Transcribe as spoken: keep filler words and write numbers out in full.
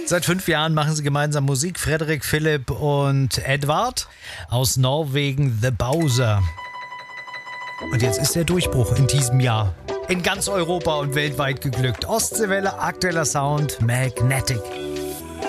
Seit fünf Jahren machen sie gemeinsam Musik. Frederik, Philipp und Edvard aus Norwegen, The Bowser. Und jetzt ist der Durchbruch in diesem Jahr in ganz Europa und weltweit geglückt. Ostseewelle, aktueller Sound, Magnetic.